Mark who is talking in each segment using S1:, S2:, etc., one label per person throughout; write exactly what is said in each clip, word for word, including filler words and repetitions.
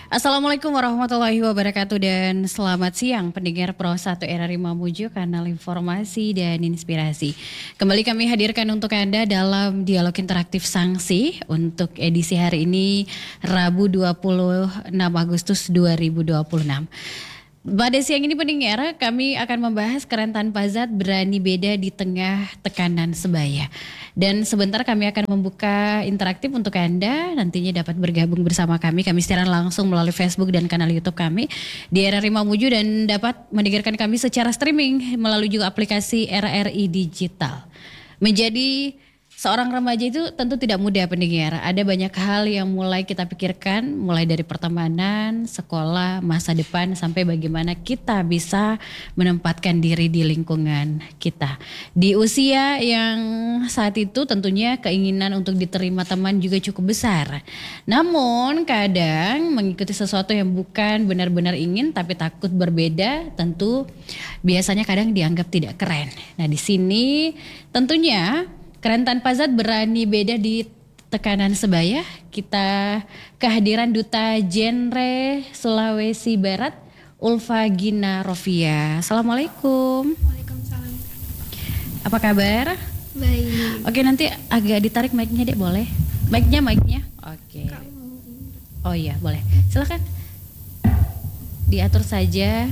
S1: Assalamualaikum warahmatullahi wabarakatuh dan selamat siang pendengar Pro satu R R I Mamuju, kanal informasi dan inspirasi. Kembali kami hadirkan untuk Anda dalam dialog interaktif sanksi untuk edisi hari ini Rabu dua puluh enam Agustus dua ribu dua puluh enam. Pada siang ini pendengar, kami akan membahas kerentan Pazat berani beda di tengah tekanan sebaya. Dan sebentar kami akan membuka interaktif untuk Anda, nantinya dapat bergabung bersama kami. Kami siaran langsung melalui Facebook dan kanal YouTube kami di R R I Mamuju dan dapat mendengarkan kami secara streaming melalui juga aplikasi R R I Digital. Menjadi seorang remaja itu tentu tidak mudah pendengar. Ada banyak hal yang mulai kita pikirkan, mulai dari pertemanan, sekolah, masa depan, sampai bagaimana kita bisa menempatkan diri di lingkungan kita. Di usia yang saat itu tentunya keinginan untuk diterima teman juga cukup besar. Namun kadang mengikuti sesuatu yang bukan benar-benar ingin tapi takut berbeda, tentu biasanya kadang dianggap tidak keren. Nah di sini tentunya kerentan Pazat berani beda di tekanan sebaya. Kita kehadiran Duta Genre Sulawesi Barat, Ulfa Gina Rofia. Assalamualaikum.
S2: Waalaikumsalam.
S1: Apa kabar?
S2: Baik.
S1: Oke, nanti agak ditarik mic-nya dek, boleh? Mic-nya, mic-nya. Oke. Oh iya, boleh. Silakan. Diatur saja.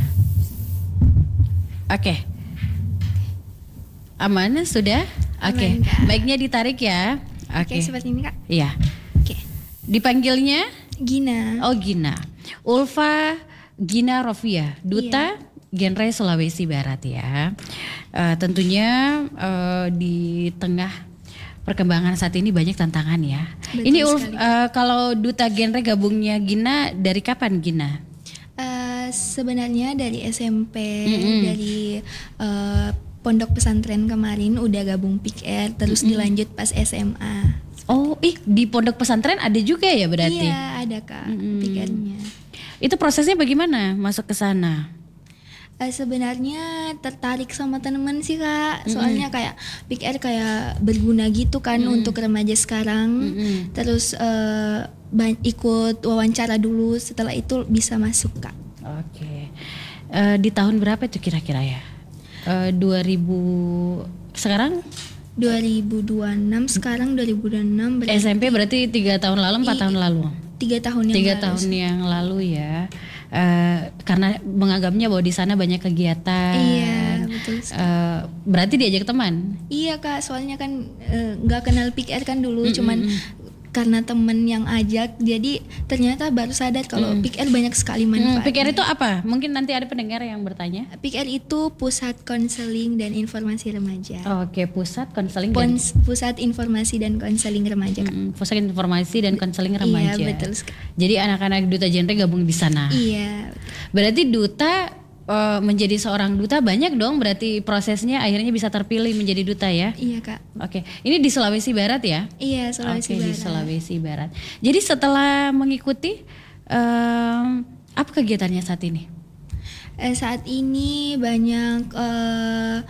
S1: Oke. Aman sudah? Oke, okay. Mic-nya ditarik ya. Oke, okay.
S2: Okay, seperti ini Kak.
S1: Iya.
S2: Oke. Okay.
S1: Dipanggilnya?
S2: Gina.
S1: Oh Gina. Ulfa Gina Rofia, Duta yeah. Genre Sulawesi Barat ya. Uh, tentunya uh, di tengah perkembangan saat ini banyak tantangan ya. Betul ini Ulf, uh, kalau Duta Genre gabungnya Gina dari kapan Gina?
S2: Uh, sebenarnya dari S M P, mm-hmm. dari uh, pondok pesantren kemarin udah gabung P I K R, terus mm-hmm. dilanjut pas S M A.
S1: Oh, ih di pondok pesantren ada juga ya berarti?
S2: Iya ada Kak, mm-hmm. P I K R-nya.
S1: Itu prosesnya bagaimana masuk ke sana?
S2: Uh, sebenarnya tertarik sama teman sih Kak, mm-hmm. soalnya kayak P I K R kayak berguna gitu kan mm-hmm. untuk remaja sekarang. Mm-hmm. Terus uh, ban- ikut wawancara dulu, setelah itu bisa masuk Kak.
S1: Oke, okay. uh, di tahun berapa itu kira-kira ya? Uh, dua ribu sekarang
S2: dua ribu dua puluh enam sekarang dua ribu dua puluh enam berarti
S1: S M P berarti tiga tahun lalu empat tahun lalu
S2: tiga tahun yang
S1: tiga
S2: lalu.
S1: tahun yang lalu ya, uh, karena menganggapnya bahwa di sana banyak kegiatan.
S2: Iya betul. Uh,
S1: berarti diajak teman?
S2: Iya Kak, soalnya kan nggak uh, kenal P I K R kan dulu, mm-hmm. cuman karena temen yang ajak, jadi ternyata baru sadar kalau hmm. P I K R banyak sekali manfaatnya.
S1: Hmm, P I K R itu apa? Mungkin nanti ada pendengar yang bertanya.
S2: P I K R itu Pusat Konseling dan Informasi Remaja.
S1: Oh, Oke, okay. Pusat Konseling
S2: dan Pusat Informasi dan Konseling Remaja.
S1: Hmm, Pusat Informasi dan Konseling Remaja.
S2: Iya betul.
S1: Jadi anak-anak Duta Genre gabung di sana.
S2: Iya.
S1: Berarti Duta Uh, menjadi seorang duta banyak dong, berarti prosesnya akhirnya bisa terpilih menjadi duta ya?
S2: Iya Kak.
S1: Oke, ini di Sulawesi Barat ya?
S2: Iya Sulawesi
S1: Oke,
S2: Barat.
S1: di Sulawesi Barat. Jadi setelah mengikuti, um, apa kegiatannya saat ini?
S2: Eh, saat ini banyak uh,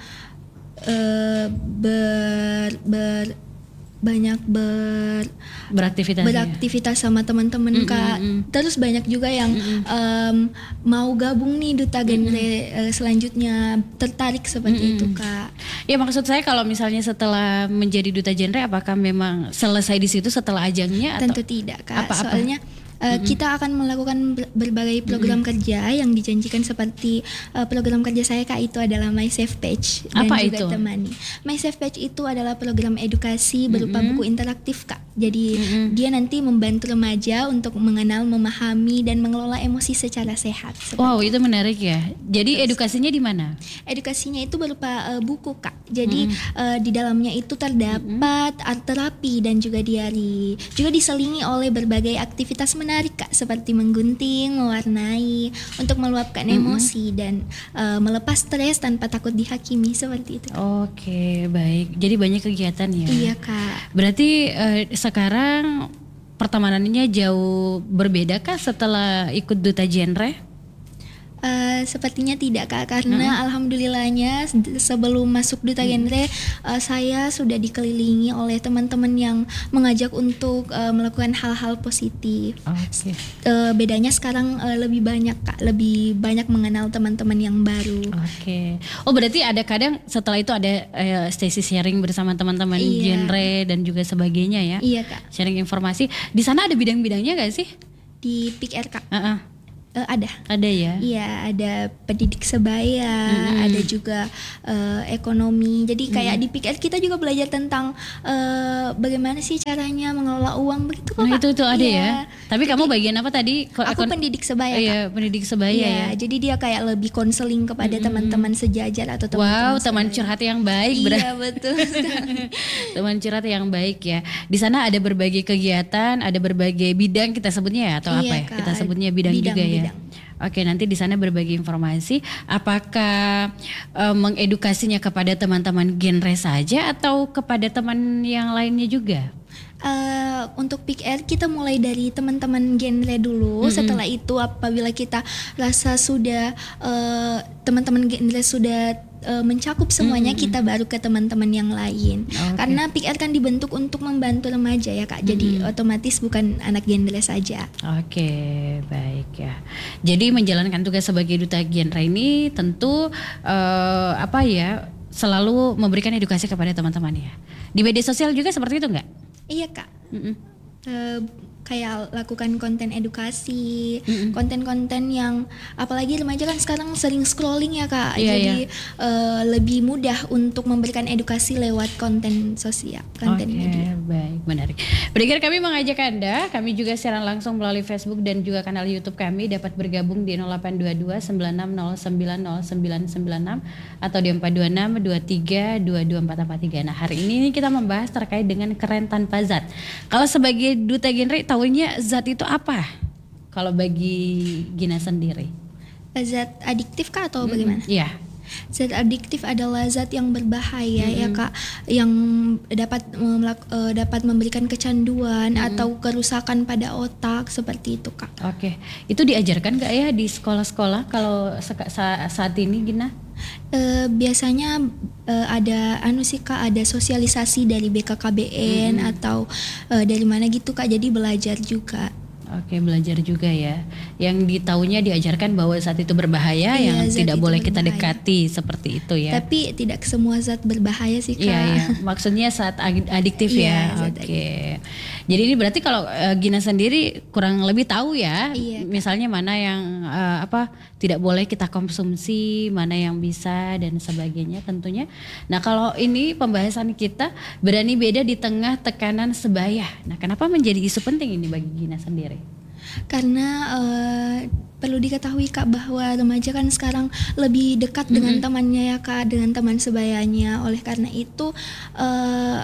S2: uh, ber, ber banyak ber
S1: beraktivitas
S2: beraktivitas ya? Sama teman-teman mm-hmm. Kak. Terus banyak juga yang mm-hmm. um, mau gabung nih Duta Genre mm-hmm. uh, selanjutnya, tertarik seperti mm-hmm. itu Kak.
S1: Ya maksud saya kalau misalnya setelah menjadi Duta Genre, apakah memang selesai di situ setelah ajangnya?
S2: Tentu
S1: atau
S2: tidak Kak.
S1: Apa-apa?
S2: Soalnya Uh, mm-hmm. kita akan melakukan berbagai program mm-hmm. kerja yang dijanjikan, seperti uh, program kerja saya Kak itu adalah My Safe Page dan
S1: Apa
S2: juga
S1: itu?
S2: Temani. My Safe Page itu adalah program edukasi berupa mm-hmm. buku interaktif Kak. Jadi mm-hmm. dia nanti membantu remaja untuk mengenal, memahami dan mengelola emosi secara sehat.
S1: Wow, itu menarik ya. Jadi terus, edukasinya di mana?
S2: Edukasinya itu berupa uh, buku Kak. Jadi mm-hmm. uh, di dalamnya itu terdapat mm-hmm. art terapi dan juga diari. Juga diselingi oleh berbagai aktivitas menarik Kak, seperti menggunting, mewarnai, untuk meluapkan mm-hmm. emosi dan uh, melepas stres tanpa takut dihakimi, seperti itu.
S1: Oke, baik. Jadi banyak kegiatan ya.
S2: Iya Kak.
S1: Berarti uh, sekarang pertemanannya jauh berbeda kah setelah ikut Duta Genre?
S2: Uh, Uh, sepertinya tidak Kak, karena hmm. alhamdulillahnya sebelum masuk Duta Genre uh, saya sudah dikelilingi oleh teman-teman yang mengajak untuk uh, melakukan hal-hal positif.
S1: Okay.
S2: Uh, bedanya sekarang uh, lebih banyak Kak, lebih banyak mengenal teman-teman yang baru.
S1: Oke. Okay. Oh berarti ada kadang setelah itu ada uh, sesi sharing bersama teman-teman
S2: iya.
S1: genre dan juga sebagainya ya.
S2: Iya Kak.
S1: Sharing informasi. Di sana ada bidang-bidangnya gak sih?
S2: Di P I K R Kak.
S1: Uh-uh.
S2: Uh, ada.
S1: Ada ya?
S2: Iya, ada pendidik sebaya, hmm. ada juga uh, ekonomi. Jadi kayak hmm. di P I K R kita juga belajar tentang uh, bagaimana sih caranya mengelola uang begitu kok.
S1: Nah,
S2: Kak.
S1: itu itu ada
S2: iya.
S1: ya. Tapi jadi, kamu bagian apa tadi?
S2: Aku ekon- pendidik sebaya.
S1: Iya, pendidik sebaya
S2: iya,
S1: ya.
S2: Jadi dia kayak lebih konseling kepada hmm. teman-teman sejajar atau teman-teman.
S1: Wow, teman curhat yang baik.
S2: Iya, betul.
S1: Teman curhat yang baik ya. Di sana ada berbagai kegiatan, ada berbagai bidang kita sebutnya ya atau
S2: iya,
S1: apa ya?
S2: Kak.
S1: Kita sebutnya bidang, bidang juga ya.
S2: Bidang.
S1: Oke, nanti di sana berbagi informasi. Apakah uh, mengedukasinya kepada teman-teman genre saja atau kepada teman yang lainnya juga?
S2: Uh, untuk P I K R kita mulai dari teman-teman genre dulu. Mm-hmm. Setelah itu apabila kita rasa sudah uh, teman-teman genre sudah uh, mencakup semuanya, mm-hmm. kita baru ke teman-teman yang lain. Okay. Karena P I K R kan dibentuk untuk membantu remaja ya Kak. Jadi mm-hmm. otomatis bukan anak genre saja.
S1: Oke, okay, baik ya. Jadi menjalankan tugas sebagai duta genre ini tentu uh, apa ya, selalu memberikan edukasi kepada teman-teman ya. Di media sosial juga seperti itu enggak?
S2: Iya Kak, uh, kayak lakukan konten edukasi, mm-mm. konten-konten yang apalagi remaja kan sekarang sering scrolling ya Kak,
S1: yeah,
S2: jadi
S1: yeah.
S2: Uh, lebih mudah untuk memberikan edukasi lewat konten sosial, konten
S1: okay,
S2: media.
S1: Baik, menarik. Pendengar kami mengajak Anda, kami juga siaran langsung melalui Facebook dan juga kanal YouTube kami dapat bergabung di nol delapan dua dua sembilan enam nol sembilan nol sembilan sembilan enam atau di empat dua enam dua tiga dua dua empat empat tiga. Nah hari ini kita membahas terkait dengan keren tanpa zat. Kalau sebagai duta genre tahunya zat itu apa? Kalau bagi Gina sendiri?
S2: Zat adiktif kah atau bagaimana?
S1: Iya. Mm,
S2: zat adiktif adalah zat yang berbahaya mm-hmm. ya Kak, yang dapat melak- uh, dapat memberikan kecanduan mm-hmm. atau kerusakan pada otak seperti itu Kak.
S1: Oke, itu diajarkan nggak ya di sekolah-sekolah kalau sa- saat ini Gina?
S2: Uh, biasanya uh, ada anu sih Kak, ada sosialisasi dari B K K B N mm-hmm. atau uh, dari mana gitu Kak, jadi belajar juga.
S1: Oke, belajar juga ya. Yang ditahunya diajarkan bahwa saat itu berbahaya, iya, yang tidak boleh berbahaya. Kita dekati seperti itu ya.
S2: Tapi tidak semua zat berbahaya sih Kak.
S1: Iya, iya. Maksudnya saat adiktif ya.
S2: Iya,
S1: Oke. Jadi ini berarti kalau uh, Gina sendiri kurang lebih tahu ya.
S2: Iya,
S1: misalnya mana yang uh, apa tidak boleh kita konsumsi, mana yang bisa dan sebagainya tentunya. Nah kalau ini pembahasan kita berani beda di tengah tekanan sebaya. Nah kenapa menjadi isu penting ini bagi Gina sendiri?
S2: Karena uh, perlu diketahui Kak bahwa remaja kan sekarang lebih dekat mm-hmm. dengan temannya ya Kak, dengan teman sebayanya. Oleh karena itu uh,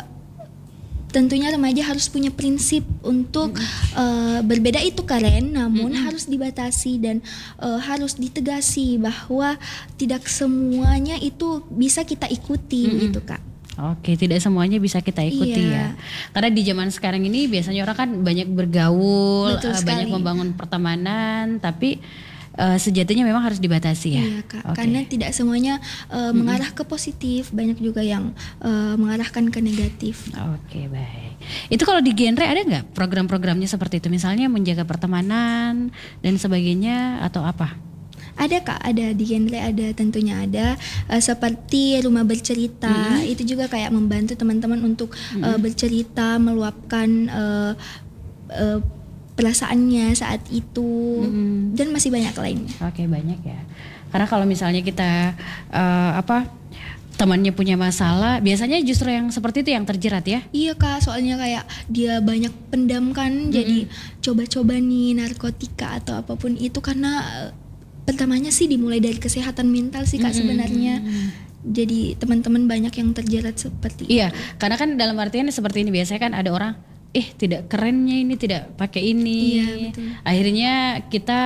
S2: tentunya remaja harus punya prinsip untuk mm-hmm. uh, berbeda itu keren, namun mm-hmm. harus dibatasi dan uh, harus ditegasi bahwa tidak semuanya itu bisa kita ikuti mm-hmm. gitu Kak.
S1: Oke, tidak semuanya bisa kita ikuti
S2: iya.
S1: ya. Karena di zaman sekarang ini biasanya orang kan banyak bergaul, uh, banyak membangun pertemanan, tapi uh, sejatinya memang harus dibatasi ya.
S2: Iya Kak,
S1: okay.
S2: Karena tidak semuanya uh, mm-hmm. mengarah ke positif, banyak juga yang uh, mengarahkan ke negatif.
S1: Oke, baik. Itu kalau di genre ada nggak program-programnya seperti itu, misalnya menjaga pertemanan dan sebagainya atau apa?
S2: Ada Kak, ada di genre ada tentunya ada uh, seperti rumah bercerita, mm-hmm. itu juga kayak membantu teman-teman untuk mm-hmm. uh, bercerita, meluapkan uh, uh, perasaannya saat itu mm-hmm. dan masih banyak lainnya.
S1: Oke, banyak ya. Karena kalau misalnya kita uh, apa temannya punya masalah, biasanya justru yang seperti itu yang terjerat ya?
S2: Iya Kak, soalnya kayak dia banyak pendam kan, mm-hmm. jadi coba-coba nih narkotika atau apapun itu karena uh, pertamanya sih dimulai dari kesehatan mental sih Kak mm-hmm. sebenarnya. Jadi teman-teman banyak yang terjerat seperti
S1: iya,
S2: itu.
S1: Iya, karena kan dalam artian seperti ini biasanya kan ada orang, eh tidak kerennya ini, tidak pakai ini.
S2: Iya, betul. Akhirnya
S1: kita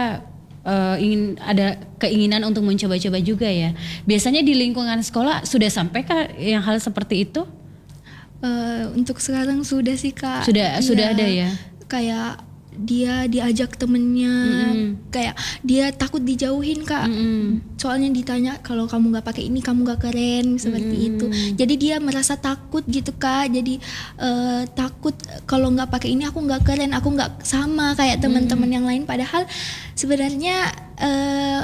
S1: uh, ingin ada keinginan untuk mencoba-coba juga ya. Biasanya di lingkungan sekolah sudah sampai kah yang hal seperti itu?
S2: Uh, untuk sekarang sudah sih Kak.
S1: Sudah,
S2: iya,
S1: sudah ada ya.
S2: Kayak dia diajak temennya,
S1: Mm-mm.
S2: kayak dia takut dijauhin kak.
S1: Mm-mm.
S2: Soalnya ditanya kalau kamu nggak pakai ini kamu nggak keren seperti
S1: Mm.
S2: itu. Jadi dia merasa takut gitu kak. Jadi eh, takut kalau nggak pakai ini aku nggak keren, aku nggak sama kayak teman-teman yang lain. Padahal sebenarnya eh,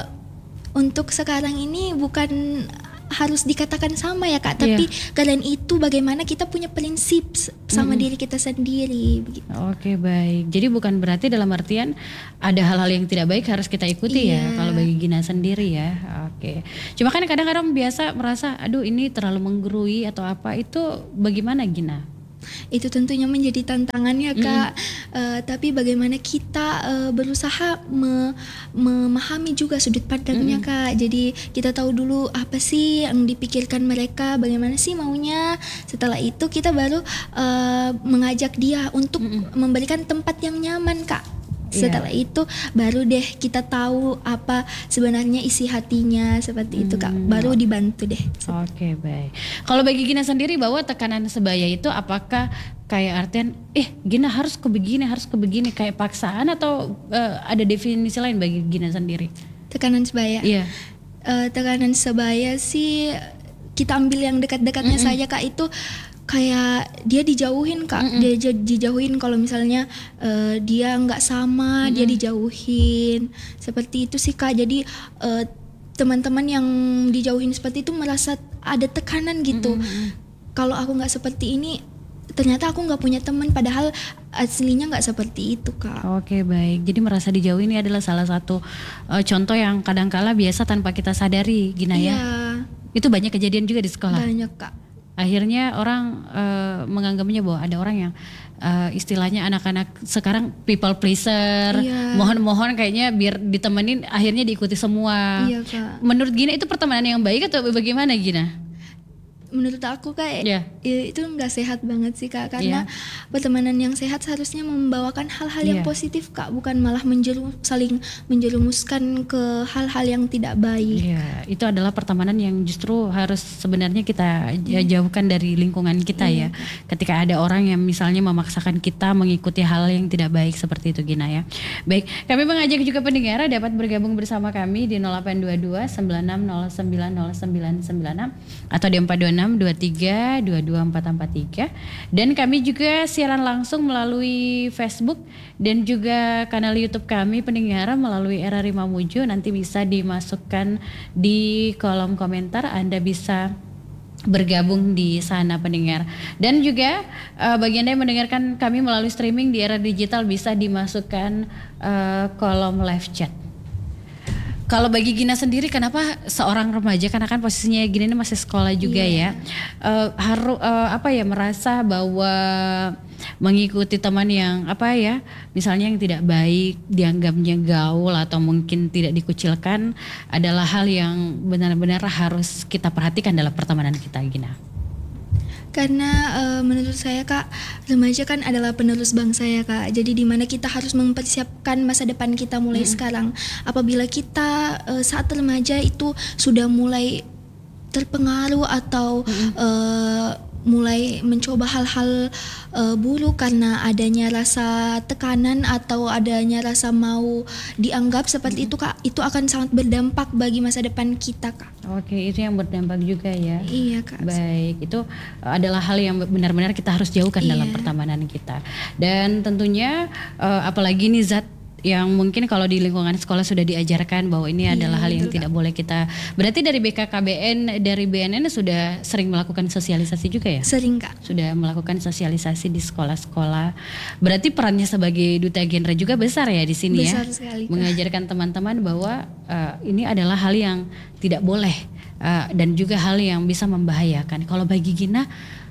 S2: untuk sekarang ini bukan harus dikatakan sama ya kak, tapi
S1: Iya.
S2: kalian itu bagaimana kita punya prinsip sama
S1: Mm-mm.
S2: diri kita sendiri begitu.
S1: Oke, baik. Jadi bukan berarti dalam artian ada hal-hal yang tidak baik harus kita ikuti ya.
S2: Iya.
S1: Kalau bagi Gina sendiri ya. Oke. Cuma kan kadang-kadang biasa merasa, aduh ini terlalu menggurui atau apa. Itu bagaimana Gina?
S2: Itu tentunya menjadi tantangannya kak. Eh, tapi bagaimana kita eh, berusaha me- memahami juga sudut pandangnya kak. Jadi kita tahu dulu apa sih yang dipikirkan mereka, bagaimana sih maunya. Setelah itu kita baru eh, mengajak dia untuk memberikan tempat yang nyaman kak. Setelah
S1: Iya.
S2: itu baru deh kita tahu apa sebenarnya isi hatinya seperti itu kak. Baru dibantu deh.
S1: Oke, baik. Kalau bagi Gina sendiri bahwa tekanan sebaya itu apakah kayak artian eh Gina harus ke begini, harus ke begini kayak paksaan atau eh, ada definisi lain bagi Gina sendiri?
S2: Tekanan sebaya.
S1: Iya.
S2: Eh, tekanan sebaya sih kita ambil yang dekat-dekatnya saja kak, itu kayak dia dijauhin kak. Dia ja- dijauhin kalau misalnya eh, dia nggak sama, dia dijauhin seperti itu sih kak. Jadi eh, teman-teman yang dijauhin seperti itu merasa ada tekanan gitu. Kalau aku nggak seperti ini ternyata aku nggak punya teman, padahal aslinya nggak seperti itu kak.
S1: Oke, baik. Jadi merasa dijauh ini adalah salah satu eh, contoh yang kadangkala biasa tanpa kita sadari, Gina ya.
S2: Iya,
S1: Itu banyak kejadian juga di sekolah.
S2: banyak kak.
S1: Akhirnya orang eh, menganggapnya bahwa ada orang yang eh, istilahnya anak-anak sekarang people pleaser,
S2: Iya.
S1: mohon-mohon kayaknya biar ditemenin, akhirnya diikuti semua.
S2: Iya kak.
S1: Menurut Gina itu pertemanan yang baik atau bagaimana Gina?
S2: Menurut aku kayak
S1: Iya.
S2: ya, itu nggak sehat banget sih kak, karena pertemanan yang sehat seharusnya membawakan hal-hal yang
S1: Iya.
S2: positif kak, bukan malah menjeru saling menjerumuskan ke hal-hal yang tidak baik.
S1: Iya, itu adalah pertemanan yang justru harus sebenarnya kita j- jauhkan dari lingkungan kita ya. Ketika ada orang yang misalnya memaksakan kita mengikuti hal yang tidak baik seperti itu Gina ya. Baik, kami mengajak juga pendengar dapat bergabung bersama kami di nol delapan dua dua sembilan enam nol sembilan nol sembilan sembilan enam atau di empat dua enam dua tiga dua dua empat empat tiga, dan kami juga siaran langsung melalui Facebook dan juga kanal YouTube kami pendengar melalui Era Rima Muju. Nanti bisa dimasukkan di kolom komentar, Anda bisa bergabung di sana pendengar. Dan juga eh, bagi Anda yang mendengarkan kami melalui streaming di Era Digital bisa dimasukkan eh, kolom live chat. Kalau bagi Gina sendiri, kenapa seorang remaja, karena kan posisinya Gina ini masih sekolah juga ya, eh, harus eh, apa ya merasa bahwa mengikuti teman yang apa ya, misalnya yang tidak baik, dianggapnya gaul atau mungkin tidak dikucilkan, adalah hal yang benar-benar harus kita perhatikan dalam pertemanan kita, Gina.
S2: Karena eh, menurut saya kak, remaja kan adalah penerus bangsa ya kak. Jadi dimana kita harus mempersiapkan masa depan kita mulai sekarang. Apabila kita eh, saat remaja itu sudah mulai terpengaruh atau eh, mulai mencoba hal-hal eh, buruk karena adanya rasa tekanan atau adanya rasa mau dianggap seperti itu kak, itu akan sangat berdampak bagi masa depan kita kak.
S1: Oke, itu yang berdampak juga ya.
S2: Iya kak.
S1: Baik, itu adalah hal yang benar-benar kita harus jauhkan dalam
S2: Iya.
S1: pertemanan kita. Dan tentunya eh, apalagi nih zat yang mungkin kalau di lingkungan sekolah sudah diajarkan bahwa ini adalah hal yang
S2: betul,
S1: tidak boleh kita. Berarti dari B K K B N, dari B N N sudah sering melakukan sosialisasi juga ya?
S2: Sering kak.
S1: Sudah melakukan sosialisasi di sekolah-sekolah. Berarti perannya sebagai duta genre juga besar ya di sini ya.
S2: Besar sekali, Kak.
S1: Mengajarkan teman-teman bahwa eh, ini adalah hal yang tidak boleh eh, dan juga hal yang bisa membahayakan. Kalau bagi Gina,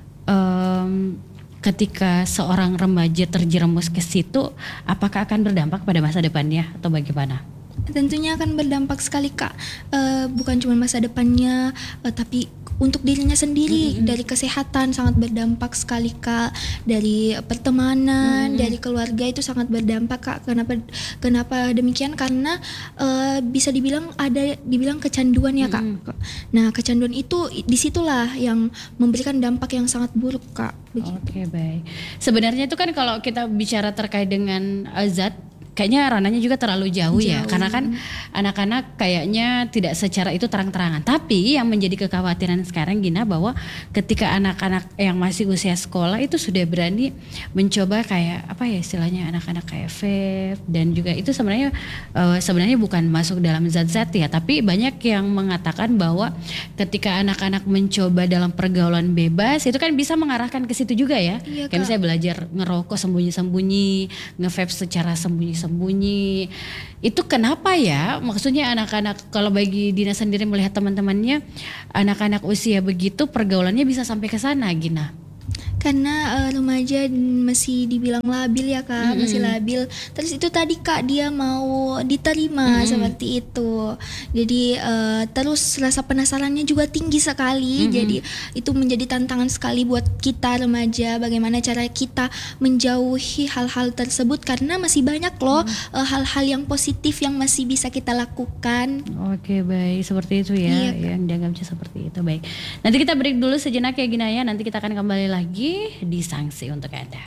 S1: em, ketika seorang remaja terjerumus ke situ, apakah akan berdampak pada masa depannya atau bagaimana?
S2: Tentunya akan berdampak sekali kak. Eh, bukan cuma masa depannya, eh, tapi untuk dirinya sendiri, mm-hmm. dari kesehatan sangat berdampak sekali Kak, dari pertemanan, mm-hmm. dari keluarga itu sangat berdampak Kak. Kenapa kenapa demikian? Karena uh, bisa dibilang ada dibilang kecanduan ya Kak. Mm-hmm. Nah kecanduan itu disitulah yang memberikan dampak yang sangat buruk Kak.
S1: Oke okay, baik. Sebenarnya itu kan kalau kita bicara terkait dengan zat, kayaknya ranahnya juga terlalu jauh, jauh ya, karena kan anak-anak kayaknya tidak secara itu terang-terangan. Tapi yang menjadi kekhawatiran sekarang Gina, bahwa ketika anak-anak yang masih usia sekolah itu sudah berani mencoba kayak apa ya istilahnya, anak-anak kayak vape, dan juga itu sebenarnya uh, sebenarnya bukan masuk dalam zat-zat ya, tapi banyak yang mengatakan bahwa ketika anak-anak mencoba dalam pergaulan bebas itu kan bisa mengarahkan ke situ juga ya. Iya, kayak misalnya belajar ngerokok sembunyi-sembunyi, nge-vape secara sembunyi sembunyi. Itu kenapa ya? Maksudnya anak-anak, kalau bagi Dina sendiri melihat teman-temannya, anak-anak usia begitu pergaulannya bisa sampai ke sana, Gina.
S2: Karena uh, remaja masih dibilang labil ya Kak, mm-hmm. masih labil. Terus itu tadi Kak, dia mau diterima, mm-hmm. seperti itu. Jadi uh, terus rasa penasarannya juga tinggi sekali. Mm-hmm. Jadi itu menjadi tantangan sekali buat kita remaja, bagaimana cara kita menjauhi hal-hal tersebut, karena masih banyak loh mm-hmm. uh, hal-hal yang positif yang masih bisa kita lakukan.
S1: Oke baik, seperti itu ya, iya, yang dianggap seperti itu. Baik, nanti kita break dulu sejenak ya Gina ya. Nanti kita akan kembali lagi di Sanksi untuk Anda.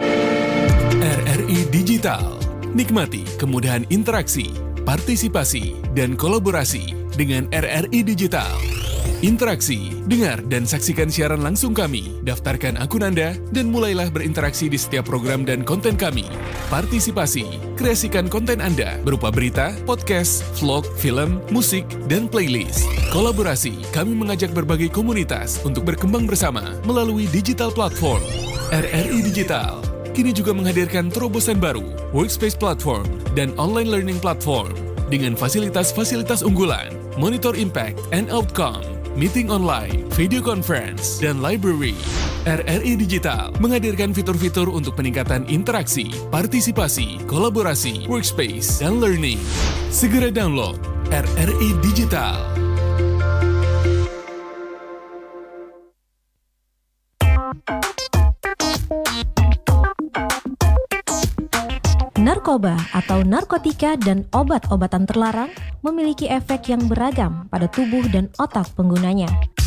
S3: R R I Digital, nikmati kemudahan interaksi, partisipasi, dan kolaborasi dengan R R I Digital. Interaksi, dengar dan saksikan siaran langsung kami, daftarkan akun Anda, dan mulailah berinteraksi di setiap program dan konten kami. Partisipasi, kreasikan konten Anda berupa berita, podcast, vlog, film, musik, dan playlist. Kolaborasi, kami mengajak berbagai komunitas untuk berkembang bersama melalui digital platform. R R I Digital kini juga menghadirkan terobosan baru, workspace platform, dan online learning platform dengan fasilitas-fasilitas unggulan, monitor impact and outcome, meeting online, video conference, dan library. R R I Digital menghadirkan fitur-fitur untuk peningkatan interaksi, partisipasi, kolaborasi, workspace, dan learning. Segera download R R I Digital.
S4: Narkoba atau narkotika dan obat-obatan terlarang memiliki efek yang beragam pada tubuh dan otak penggunanya.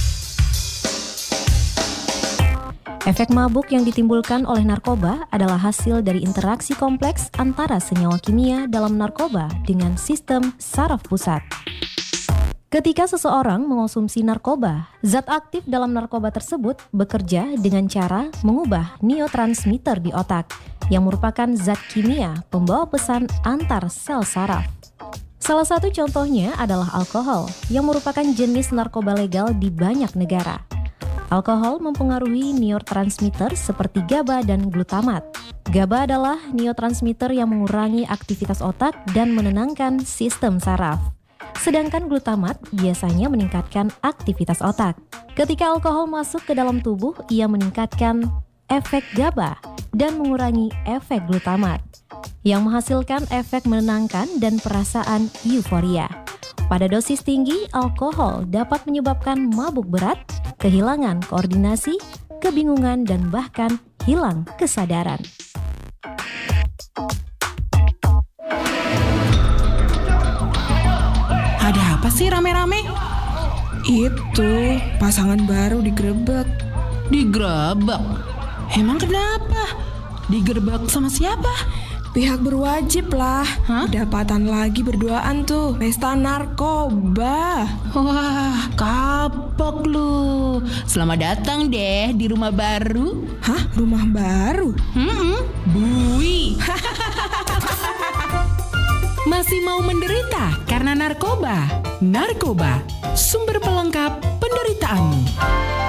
S4: Efek mabuk yang ditimbulkan oleh narkoba adalah hasil dari interaksi kompleks antara senyawa kimia dalam narkoba dengan sistem saraf pusat. Ketika seseorang mengonsumsi narkoba, zat aktif dalam narkoba tersebut bekerja dengan cara mengubah neurotransmitter di otak, yang merupakan zat kimia pembawa pesan antar sel saraf. Salah satu contohnya adalah alkohol, yang merupakan jenis narkoba legal di banyak negara. Alkohol mempengaruhi neurotransmitter seperti GABA dan glutamat. GABA adalah neurotransmitter yang mengurangi aktivitas otak dan menenangkan sistem saraf. Sedangkan glutamat biasanya meningkatkan aktivitas otak. Ketika alkohol masuk ke dalam tubuh, ia meningkatkan efek GABA dan mengurangi efek glutamat, yang menghasilkan efek menenangkan dan perasaan euforia. Pada dosis tinggi, alkohol dapat menyebabkan mabuk berat, kehilangan koordinasi, kebingungan, dan bahkan hilang kesadaran.
S5: Ada apa sih rame-rame?
S6: Itu pasangan baru digerebek.
S5: Digerebek? Emang kenapa? Digerebek sama siapa?
S6: Pihak berwajib lah.
S5: Hah?
S6: Kedapatan lagi berduaan tuh, pesta narkoba.
S5: Wah, kapok lu. Selamat datang deh di rumah baru.
S6: Hah? Rumah baru?
S5: Hmm, Bui. Masih mau menderita karena narkoba? Narkoba, sumber pelengkap penderitaanmu.